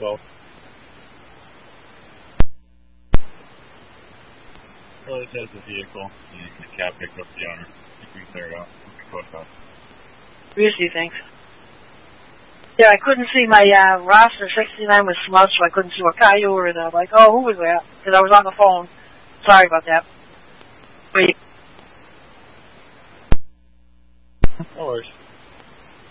12. Oh, this has the vehicle. And the cab picked up the owner. You can clear it out. Close out. Busy, thanks. Yeah, I couldn't see my roster. 69 was smudged, so I couldn't see what car you were in. I'm like, oh, who was that? Because I was on the phone. Sorry about that. Wait. No worries.